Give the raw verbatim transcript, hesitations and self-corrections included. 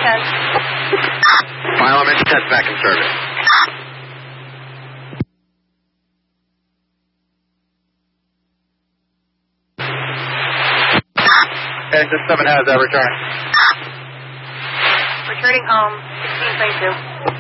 ten. Fire alarm engine ten's back in service. Engine seven has that return. Returning home, sixteen twenty-two.